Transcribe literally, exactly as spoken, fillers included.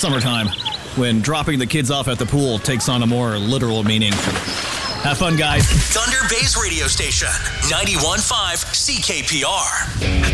summertime, when dropping the kids off at the pool takes on a more literal meaning. Have fun, guys. Thunder Bay's radio station, ninety-one point five C K P R.